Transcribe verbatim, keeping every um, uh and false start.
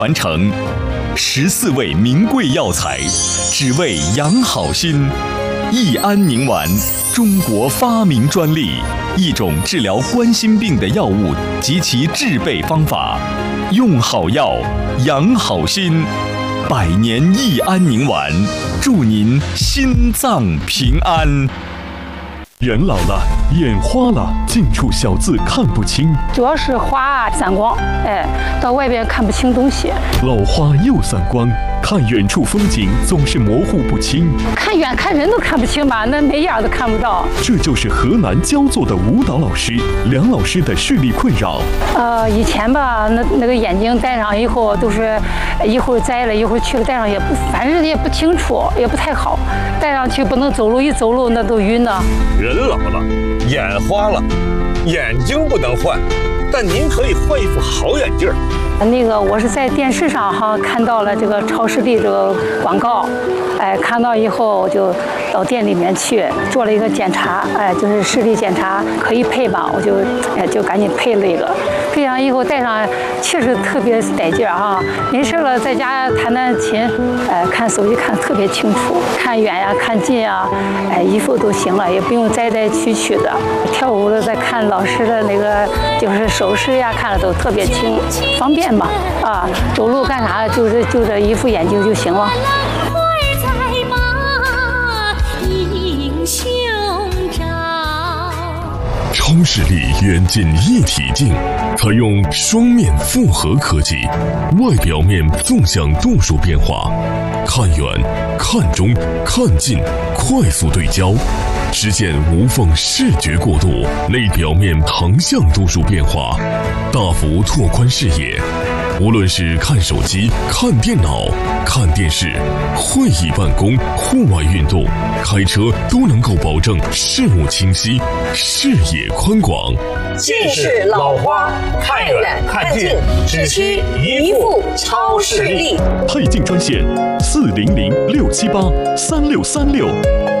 传承十四味名贵药材，只为养好心。益安宁丸，中国发明专利，一种治疗冠心病的药物及其制备方法。用好药，养好心。百年益安宁丸，祝您心脏平安。 人老了，眼花了，近处小字看不清， 主要是花散光，哎，到外边看不清东西。 老花又散光，看远处风景总是模糊不清， 看远看人都看不清吧，那哪样都看不到。 这就是河南焦作的舞蹈老师梁老师的视力困扰。 呃，以前吧，那那个眼镜戴上以后都是一会儿摘了，一会儿去了，戴上也不，反正也不清楚，也不太好。戴上去不能走路，一走路那都晕呢。 人老了，眼花了，眼睛不能换，但您可以换一副好眼镜。 那个我是在电视上哈看到了这个超视力这个广告，哎，看到以后我就到店里面去做了一个检查，哎，就是视力检查可以配吧，我就哎就赶紧配了一个，配上以后戴上确实特别带劲儿哈，没事了在家弹弹琴，哎，看手机看特别清楚，看远呀看近呀，哎，衣服都行了，也不用摘摘取取的，跳舞的在看老师的那个就是手势呀，看的都特别清，方便。啊，走路干啥就是就这一副眼镜就行了。 超视力远近一体镜，采用双面复合科技，外表面纵向度数变化，看远、看中、看近，快速对焦，实现无缝视觉过渡；内表面横向度数变化，大幅拓宽视野。无论是看手机、看电脑、看电视、会议办公、户外运动、开车，都能够保证视物清晰、视野宽广。 近视老花，看远看近，只需一副超视力。 配镜专线：四零零六七八三六三六。